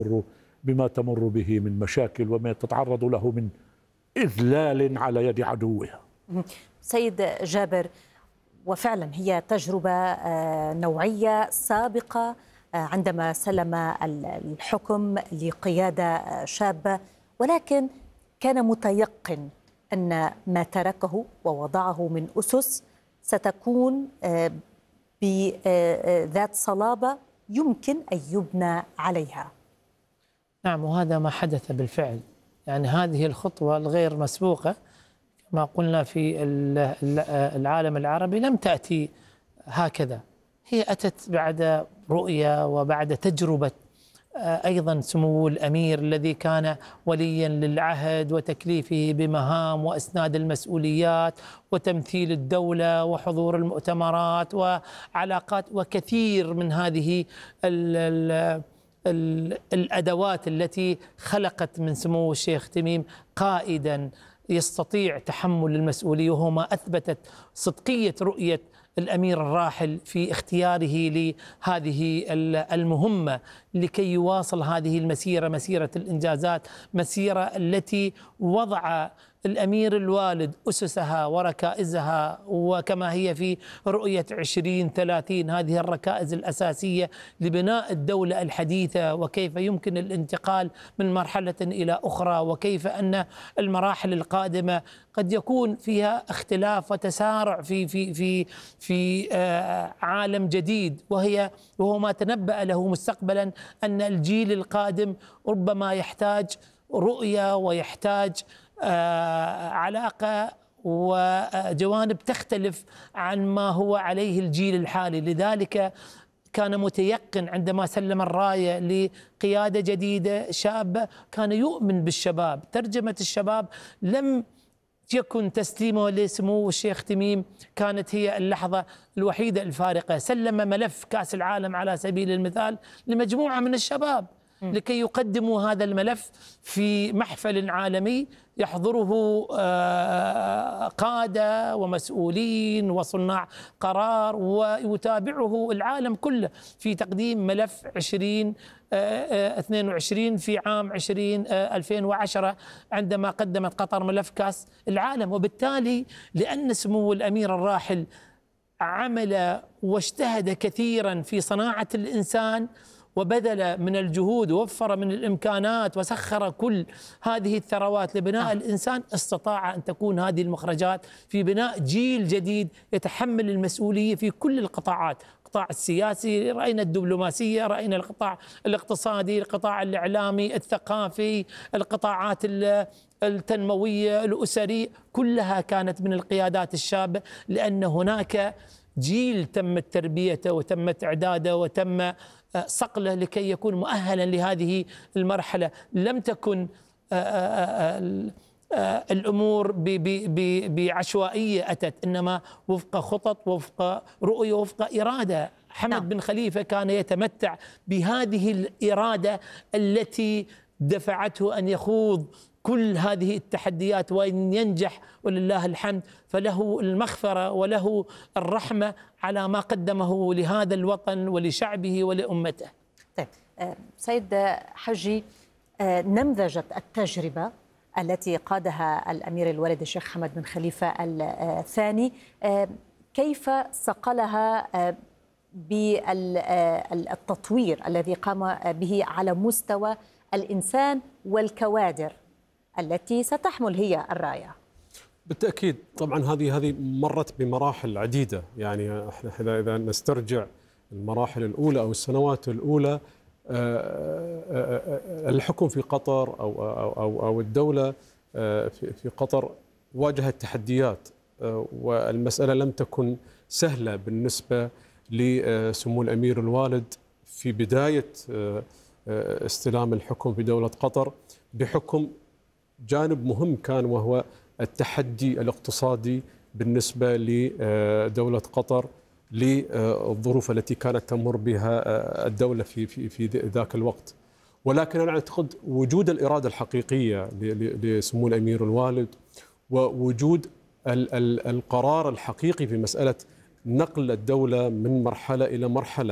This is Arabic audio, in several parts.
بما تمر به من مشاكل وما تتعرض له من إذلال على يد عدوها. سيد جابر، وفعلا هي تجربة نوعية سابقة عندما سلم الحكم لقيادة شابة، ولكن كان متيقن أن ما تركه ووضعه من أسس ستكون بذات صلابة يمكن أن يبنى عليها. نعم، وهذا ما حدث بالفعل. يعني هذه الخطوة الغير مسبوقة كما قلنا في العالم العربي لم تأتي هكذا، هي أتت بعد رؤية وبعد تجربة أيضا سمو الأمير الذي كان وليا للعهد وتكليفه بمهام وإسناد المسؤوليات وتمثيل الدولة وحضور المؤتمرات وعلاقات وكثير من هذه الأدوات التي خلقت من سمو الشيخ تميم قائدا يستطيع تحمل المسؤولية، وهو ما أثبتت صدقية رؤية الأمير الراحل في اختياره لهذه المهمة لكي يواصل هذه المسيرة، مسيرة الإنجازات، مسيرة التي وضع الأمير الوالد أسسها وركائزها، وكما هي في رؤية 2030 هذه الركائز الأساسية لبناء الدولة الحديثة، وكيف يمكن الانتقال من مرحلة إلى أخرى، وكيف أن المراحل القادمة قد يكون فيها اختلاف وتسارع في عالم جديد، وهو ما تنبأ له مستقبلا أن الجيل القادم ربما يحتاج رؤية ويحتاج علاقة وجوانب تختلف عن ما هو عليه الجيل الحالي. لذلك كان متيقن عندما سلم الراية لقيادة جديدة شابة، كان يؤمن بالشباب. ترجمة الشباب لم يكن تسليمه لسمو الشيخ تميم كانت هي اللحظة الوحيدة الفارقة. سلم ملف كأس العالم على سبيل المثال لمجموعة من الشباب لكي يقدموا هذا الملف في محفل عالمي يحضره قادة ومسؤولين وصناع قرار، ويتابعه العالم كله في تقديم ملف 2022 في عام 2010 عندما قدمت قطر ملف كأس العالم. وبالتالي لأن سمو الأمير الراحل عمل واجتهد كثيرا في صناعة الإنسان وبذل من الجهود ووفر من الإمكانات وسخر كل هذه الثروات لبناء الإنسان، استطاع أن تكون هذه المخرجات في بناء جيل جديد يتحمل المسؤولية في كل القطاعات، القطاع السياسي، رأينا الدبلوماسية، رأينا القطاع الاقتصادي، القطاع الإعلامي، الثقافي، القطاعات التنموية، الأسرية، كلها كانت من القيادات الشابة، لأن هناك جيل تمت تربيته وتمت إعداده وتم صقله لكي يكون مؤهلا لهذه المرحلة. لم تكن الأمور بعشوائية أتت، إنما وفق خطط، وفق رؤية، وفق إرادة. حمد بن خليفة كان يتمتع بهذه الإرادة التي دفعته أن يخوض كل هذه التحديات وأن ينجح، ولله الحمد، فله المغفرة وله الرحمة على ما قدمه لهذا الوطن ولشعبه ولأمته. طيب سيد حجي، نمذجة التجربة التي قادها الأمير الوالد الشيخ حمد بن خليفة الثاني كيف صقلها بالتطوير الذي قام به على مستوى الإنسان والكوادر التي ستحمل هي الراية؟ بالتأكيد طبعا هذه مرت بمراحل عديدة. يعني احنا إذا نسترجع المراحل الأولى أو السنوات الأولى، الحكم في قطر أو الدولة في قطر واجهت تحديات، والمسألة لم تكن سهلة بالنسبة لسمو الأمير الوالد في بداية استلام الحكم في دولة قطر، بحكم جانب مهم كان وهو التحدي الاقتصادي بالنسبة لدولة قطر للظروف التي كانت تمر بها الدولة في ذاك الوقت. ولكن أنا أعتقد وجود الإرادة الحقيقية لسمو الأمير الوالد ووجود القرار الحقيقي في مسألة نقل الدولة من مرحلة إلى مرحلة،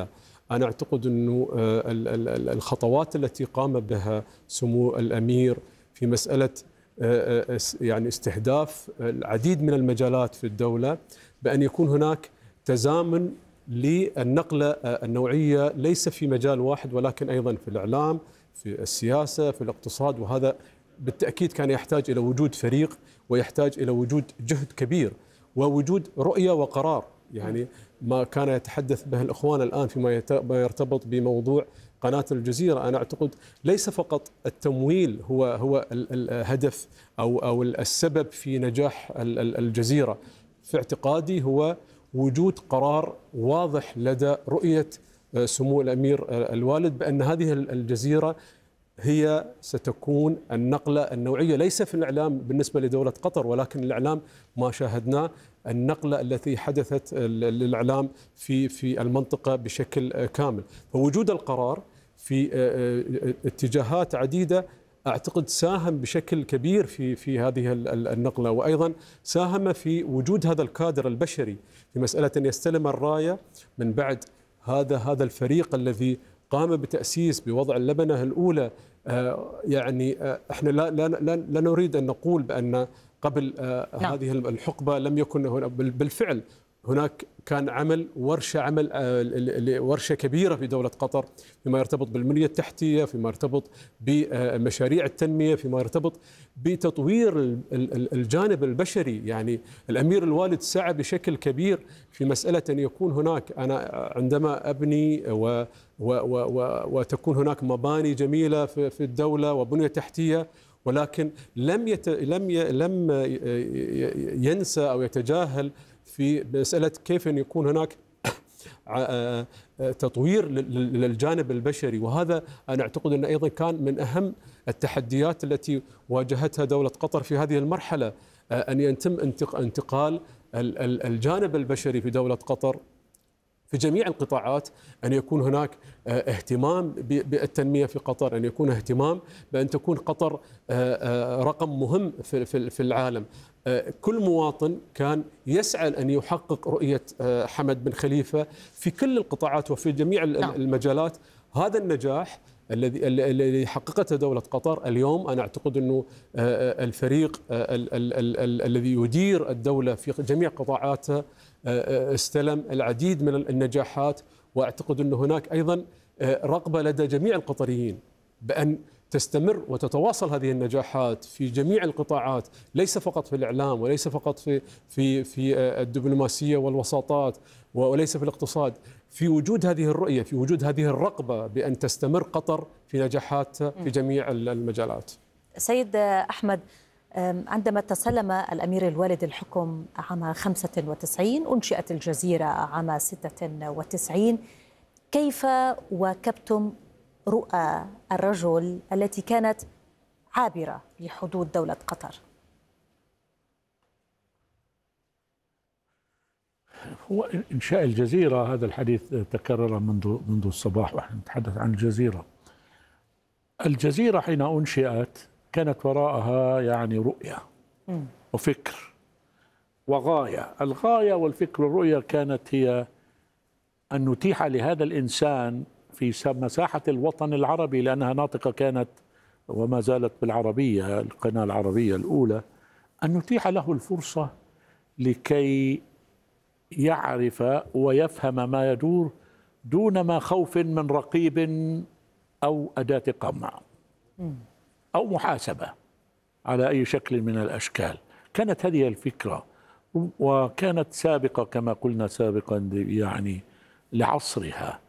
أنا أعتقد أنه الخطوات التي قام بها سمو الأمير في مسألة يعني استهداف العديد من المجالات في الدولة، بأن يكون هناك تزامن للنقلة النوعية ليس في مجال واحد ولكن أيضا في الإعلام، في السياسة، في الاقتصاد. وهذا بالتأكيد كان يحتاج إلى وجود فريق ويحتاج إلى وجود جهد كبير ووجود رؤية وقرار. يعني ما كان يتحدث به الإخوان الآن فيما يرتبط بموضوع قناة الجزيرة، أنا أعتقد ليس فقط التمويل هو الهدف أو السبب في نجاح الجزيرة. في اعتقادي هو وجود قرار واضح لدى رؤية سمو الأمير الوالد بأن هذه الجزيرة هي ستكون النقلة النوعية ليس في الإعلام بالنسبة لدولة قطر، ولكن الإعلام ما شاهدناه النقلة التي حدثت للإعلام في المنطقة بشكل كامل. فوجود القرار في اتجاهات عديدة أعتقد ساهم بشكل كبير في هذه النقلة، وأيضا ساهم في وجود هذا الكادر البشري في مسألة أن يستلم الراية من بعد هذا الفريق الذي قام بتأسيس بوضع اللبنة الأولى. يعني احنا لا نريد أن نقول بأن قبل هذه الحقبة لم يكن هنا، بالفعل هناك كان ورشة كبيرة في دولة قطر فيما يرتبط بالبنية التحتية، فيما يرتبط بمشاريع التنمية، فيما يرتبط بتطوير الجانب البشري. يعني الأمير الوالد سعى بشكل كبير في مسألة أن يكون هناك، أنا عندما أبني وتكون هناك مباني جميلة في الدولة وبنية تحتية، ولكن لم ينسى أو يتجاهل في مسألة كيف أن يكون هناك تطوير للجانب البشري. وهذا أنا أعتقد أن أيضا كان من أهم التحديات التي واجهتها دولة قطر في هذه المرحلة، أن يتم انتقال الجانب البشري في دولة قطر في جميع القطاعات، أن يكون هناك اهتمام بالتنمية في قطر، أن يكون اهتمام بأن تكون قطر رقم مهم في العالم. كل مواطن كان يسعى أن يحقق رؤية حمد بن خليفة في كل القطاعات وفي جميع المجالات. هذا النجاح الذي حققته دولة قطر اليوم، أنا أعتقد أنه الفريق الذي يدير الدولة في جميع قطاعاتها استلم العديد من النجاحات. وأعتقد أن هناك أيضا رغبة لدى جميع القطريين بأن تستمر وتتواصل هذه النجاحات في جميع القطاعات، ليس فقط في الإعلام وليس فقط في الدبلوماسية والوساطات وليس في الاقتصاد، في وجود هذه الرؤية، في وجود هذه الرغبة بأن تستمر قطر في نجاحاتها في جميع المجالات. سيد أحمد، عندما تسلم الأمير الوالد الحكم عام 95 أنشئت الجزيرة عام 96. كيف واكبتم رؤى الرجل التي كانت عابرة لحدود دولة قطر؟ هو إنشاء الجزيرة هذا الحديث تكرر منذ الصباح ونحن نتحدث عن الجزيرة. الجزيرة حين أنشئت كانت وراءها يعني رؤية وفكر وغاية. الغاية والفكر والرؤية كانت هي أن نتيح لهذا الإنسان في مساحة الوطن العربي، لأنها ناطقة كانت وما زالت بالعربية، القناة العربية الأولى، أن نتيح له الفرصة لكي يعرف ويفهم ما يدور دون ما خوف من رقيب أو أداة قمع أو محاسبة على أي شكل من الأشكال. كانت هذه الفكرة، وكانت سابقة كما قلنا سابقا يعني لعصرها.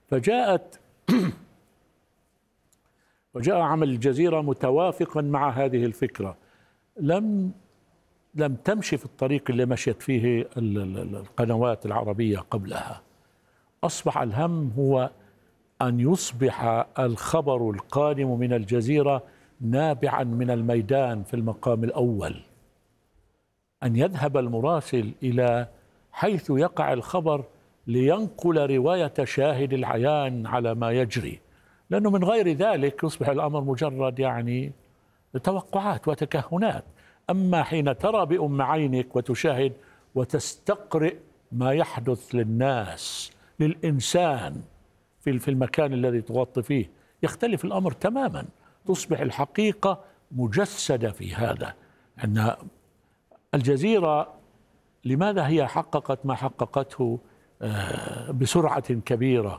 وجاء عمل الجزيرة متوافقا مع هذه الفكرة، لم تمشي في الطريق اللي مشيت فيه القنوات العربية قبلها. أصبح الهم هو أن يصبح الخبر القادم من الجزيرة نابعا من الميدان في المقام الأول، أن يذهب المراسل إلى حيث يقع الخبر لينقل رواية شاهد العيان على ما يجري، لأنه من غير ذلك يصبح الأمر مجرد يعني توقعات وتكهنات. أما حين ترى بأم عينك وتشاهد وتستقرئ ما يحدث للناس للإنسان في المكان الذي تغطي فيه، يختلف الأمر تماما. تصبح الحقيقة مجسدة في هذا. أن الجزيرة لماذا هي حققت ما حققته بسرعة كبيرة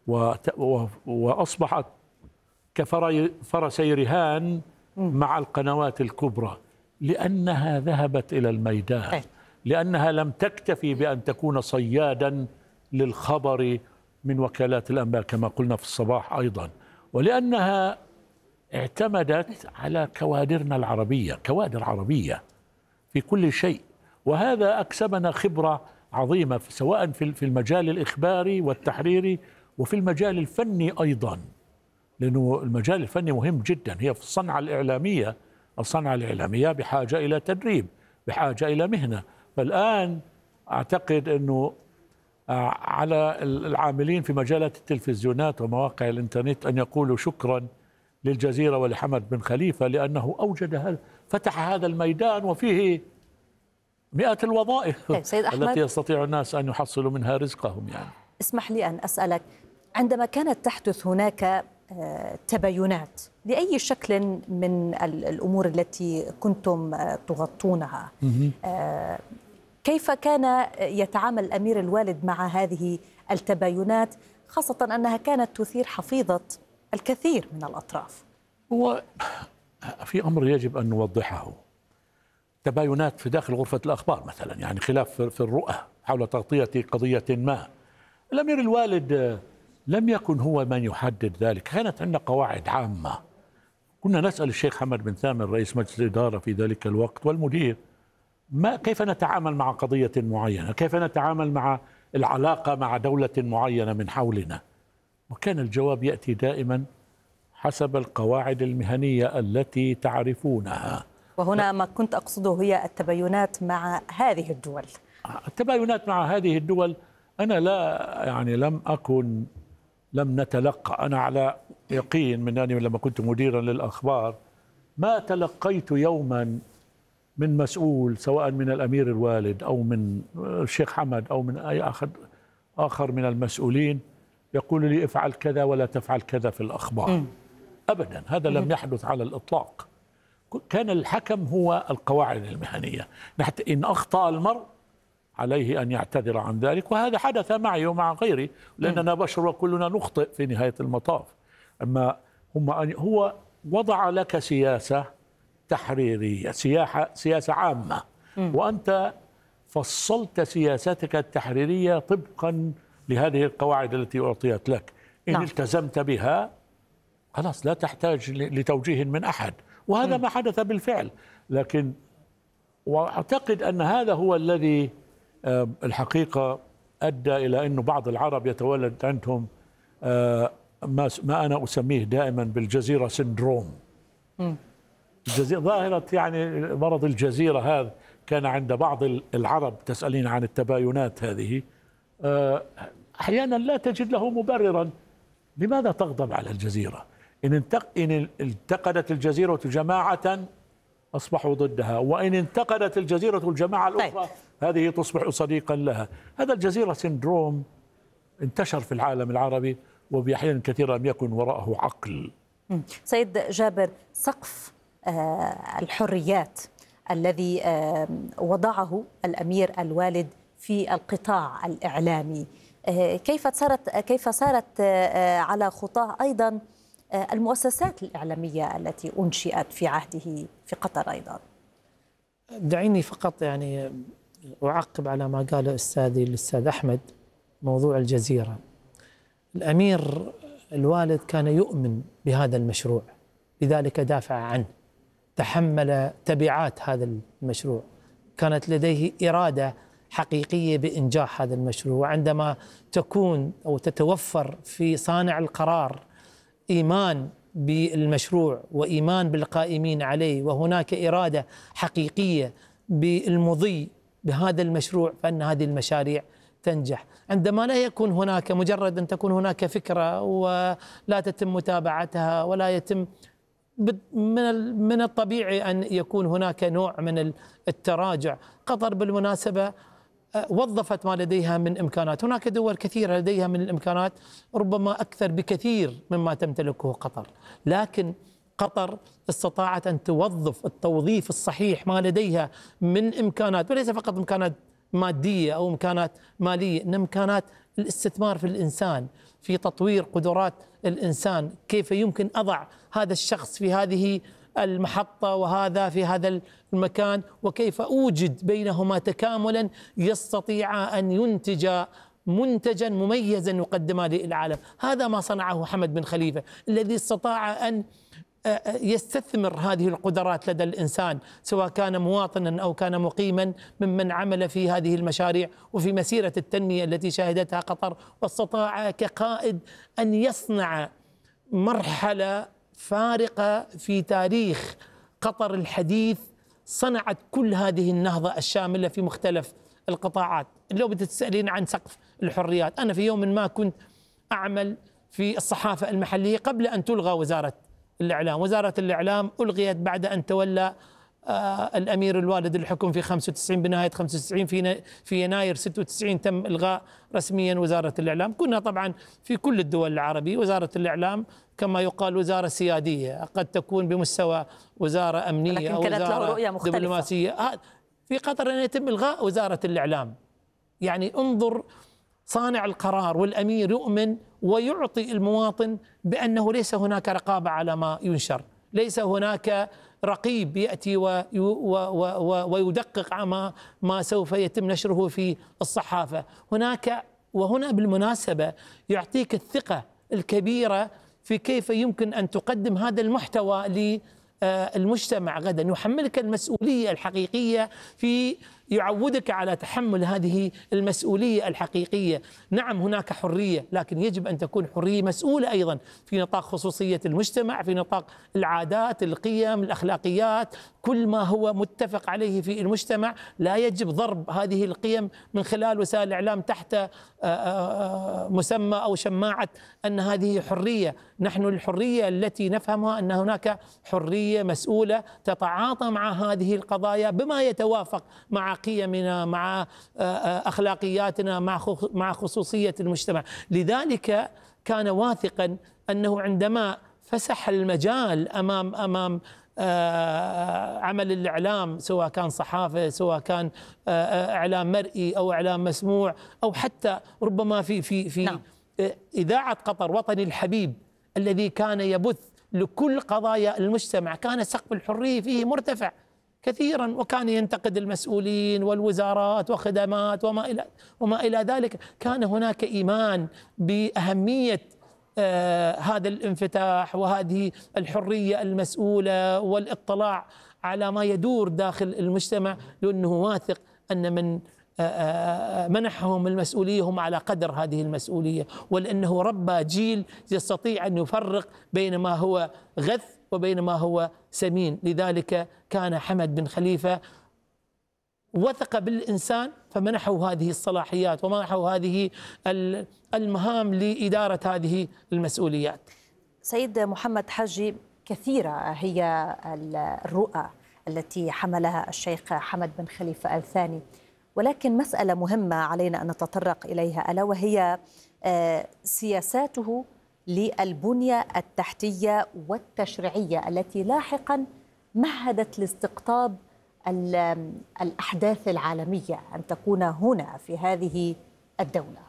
وأصبحت كفرسي رهان مع القنوات الكبرى؟ لأنها ذهبت إلى الميدان، لأنها لم تكتفي بأن تكون صيادا للخبر من وكالات الأنباء كما قلنا في الصباح أيضا، ولأنها اعتمدت على كوادرنا العربية، كوادر عربية في كل شيء. وهذا أكسبنا خبرة عظيمة سواء في المجال الإخباري والتحريري وفي المجال الفني أيضا، لأنه المجال الفني مهم جدا. هي في الصنعة الإعلامية بحاجة إلى تدريب، بحاجة إلى مهنة. فالآن أعتقد أنه على العاملين في مجالات التلفزيونات ومواقع الإنترنت أن يقولوا شكرا للجزيرة ولحمد بن خليفة، لأنه أوجد فتح هذا الميدان وفيه مئات الوظائف التي يستطيع الناس أن يحصلوا منها رزقهم. يعني اسمح لي أن أسألك، عندما كانت تحدث هناك تباينات لأي شكل من الأمور التي كنتم تغطونها، كيف كان يتعامل الأمير الوالد مع هذه التباينات، خاصة أنها كانت تثير حفيظة الكثير من الأطراف؟ هو في أمر يجب أن نوضحه. تباينات في داخل غرفة الأخبار مثلا، يعني خلاف في الرؤى حول تغطية قضية ما. الأمير الوالد لم يكن هو من يحدد ذلك، كانت عندنا قواعد عامة. كنا نسأل الشيخ حمد بن ثامر رئيس مجلس الإدارة في ذلك الوقت والمدير كيف نتعامل مع قضية معينة، كيف نتعامل مع العلاقة مع دولة معينة من حولنا، وكان الجواب يأتي دائما حسب القواعد المهنية التي تعرفونها. وهنا ما كنت أقصده هي التباينات مع هذه الدول. التباينات مع هذه الدول أنا لم نتلقى. أنا على يقين من أني لما كنت مديرا للأخبار ما تلقيت يوما من مسؤول سواء من الأمير الوالد أو من الشيخ حمد أو من أي آخر من المسؤولين يقول لي افعل كذا ولا تفعل كذا في الأخبار. أبدا، هذا لم يحدث على الإطلاق. كان الحكم هو القواعد المهنية. حتى إن أخطأ المرء عليه أن يعتذر عن ذلك، وهذا حدث معي ومع غيري، لأننا بشر وكلنا نخطئ في نهاية المطاف. أما هو وضع لك سياسة تحريرية، سياسة عامة، وأنت فصلت سياستك التحريرية طبقا لهذه القواعد التي أعطيت لك. إن التزمت بها خلاص لا تحتاج لتوجيه من أحد، وهذا ما حدث بالفعل. لكن وأعتقد أن هذا هو الذي الحقيقة أدى إلى أنه بعض العرب يتولد عندهم ما أنا أسميه دائما بالجزيرة سندروم. ظاهرة يعني مرض الجزيرة هذا كان عند بعض العرب. تسألين عن التباينات هذه، أحيانا لا تجد له مبررا. لماذا تغضب على الجزيرة؟ إن انتقدت الجزيرة جماعة أصبحوا ضدها، وإن انتقدت الجزيرة الجماعة الأخرى هذه تصبح صديقا لها. هذا الجزيرة سندروم انتشر في العالم العربي، وبأحيان كثيرة لم يكن وراءه عقل. سيد جابر، سقف الحريات الذي وضعه الأمير الوالد في القطاع الإعلامي، كيف سارت على خطاه أيضا المؤسسات الإعلامية التي أنشئت في عهده في قطر أيضا؟ دعيني فقط يعني أعقب على ما قاله أستاذي الأستاذ أحمد. موضوع الجزيرة، الأمير الوالد كان يؤمن بهذا المشروع، لذلك دافع عنه، تحمل تبعات هذا المشروع، كانت لديه إرادة حقيقية بإنجاح هذا المشروع. وعندما تكون أو تتوفر في صانع القرار إيمان بالمشروع وإيمان بالقائمين عليه، وهناك إرادة حقيقية بالمضي بهذا المشروع، فإن هذه المشاريع تنجح. عندما لا يكون هناك مجرد أن تكون هناك فكرة ولا تتم متابعتها ولا يتم، من الطبيعي أن يكون هناك نوع من التراجع. قطر بالمناسبة وظفت ما لديها من إمكانات. هناك دول كثيرة لديها من الإمكانات ربما أكثر بكثير مما تمتلكه قطر، لكن قطر استطاعت أن توظف التوظيف الصحيح ما لديها من إمكانات، وليس فقط إمكانات مادية أو إمكانات مالية، إن إمكانات الاستثمار في الإنسان، في تطوير قدرات الإنسان. كيف يمكن أضع هذا الشخص في هذه المحطة وهذا في هذا المكان، وكيف أوجد بينهما تكاملا يستطيع أن ينتج منتجا مميزا يقدمه للعالم. هذا ما صنعه حمد بن خليفة، الذي استطاع أن يستثمر هذه القدرات لدى الإنسان، سواء كان مواطنا أو كان مقيما، ممن عمل في هذه المشاريع وفي مسيرة التنمية التي شهدتها قطر، واستطاع كقائد أن يصنع مرحلة فارقة في تاريخ قطر الحديث، صنعت كل هذه النهضة الشاملة في مختلف القطاعات. لو بتسألين عن سقف الحريات، أنا في يوم ما كنت أعمل في الصحافة المحلية قبل أن تلغى وزارة الإعلام. وزارة الإعلام ألغيت بعد أن تولى الأمير الوالد الحكم في 95، بنهاية 95 في يناير 96 تم إلغاء رسميا وزارة الإعلام. كنا طبعا في كل الدول العربية وزارة الإعلام كما يقال وزارة سيادية، قد تكون بمستوى وزارة أمنية أو وزارة دبلوماسية. في قطر أن يتم إلغاء وزارة الإعلام. يعني انظر، صانع القرار والأمير يؤمن ويعطي المواطن بأنه ليس هناك رقابة على ما ينشر، ليس هناك رقيب يأتي ويدقق على ما سوف يتم نشره في الصحافة. وهنا بالمناسبة يعطيك الثقة الكبيرة في كيف يمكن أن تقدم هذا المحتوى للمجتمع غدا، يحملك المسؤولية الحقيقية، يعودك على تحمل هذه المسؤولية الحقيقية. نعم هناك حرية، لكن يجب أن تكون حرية مسؤولة أيضا في نطاق خصوصية المجتمع، في نطاق العادات، القيم، الأخلاقيات، كل ما هو متفق عليه في المجتمع. لا يجب ضرب هذه القيم من خلال وسائل الإعلام تحت مسمى أو شماعة أن هذه حرية. نحن الحرية التي نفهمها أن هناك حرية مسؤولة تتعاطى مع هذه القضايا بما يتوافق مع قيمنا، مع أخلاقياتنا، مع خصوصية المجتمع. لذلك كان واثقا أنه عندما فسح المجال أمام عمل الإعلام، سواء كان صحافة، سواء كان إعلام مرئي أو إعلام مسموع، أو حتى ربما في نعم. إذاعة قطر وطني الحبيب الذي كان يبث لكل قضايا المجتمع، كان سقف الحرية فيه مرتفع كثيرا، وكان ينتقد المسؤولين والوزارات وخدمات وما إلى ذلك. كان هناك إيمان بأهمية هذا الانفتاح وهذه الحرية المسؤولة والاطلاع على ما يدور داخل المجتمع، لأنه واثق أن من منحهم المسؤولية هم على قدر هذه المسؤولية، ولأنه ربى جيل يستطيع أن يفرق بين ما هو غث وبين ما هو سمين. لذلك كان حمد بن خليفة وثق بالإنسان فمنحه هذه الصلاحيات ومنحه هذه المهام لإدارة هذه المسؤوليات. سيد محمد حجي، كثيرة هي الرؤى التي حملها الشيخ حمد بن خليفة الثاني، ولكن مسألة مهمة علينا أن نتطرق إليها، ألا وهي سياساته للبنية التحتية والتشريعية التي لاحقا مهدت لاستقطاب الأحداث العالمية أن تكون هنا في هذه الدولة.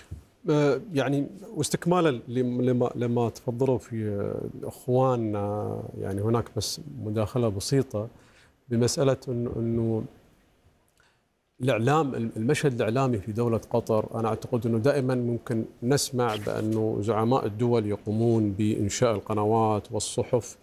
يعني واستكمالا لما تفضلوا في الأخوان، يعني هناك بس مداخلة بسيطة بمسألة أنه الإعلام، المشهد الإعلامي في دولة قطر، أنا أعتقد أنه دائما ممكن نسمع بأنه زعماء الدول يقومون بإنشاء القنوات والصحف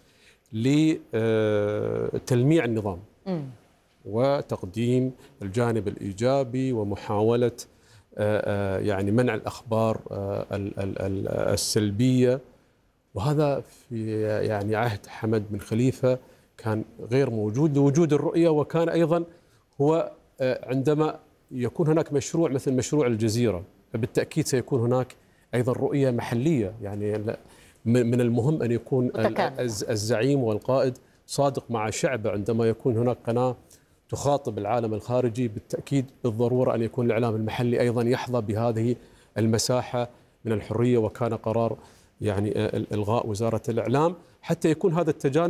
لتلميع النظام وتقديم الجانب الإيجابي ومحاولة يعني منع الأخبار السلبية. وهذا في يعني عهد حمد بن خليفة كان غير موجود لوجود الرؤية. وكان أيضا هو عندما يكون هناك مشروع مثل مشروع الجزيرة، بالتأكيد سيكون هناك أيضا رؤية محلية. يعني من المهم أن يكون الزعيم والقائد صادق مع شعبه عندما يكون هناك قناة تخاطب العالم الخارجي، بالتأكيد بالضرورة أن يكون الإعلام المحلي أيضا يحظى بهذه المساحة من الحرية، وكان قرار يعني إلغاء وزارة الإعلام حتى يكون هذا التجانس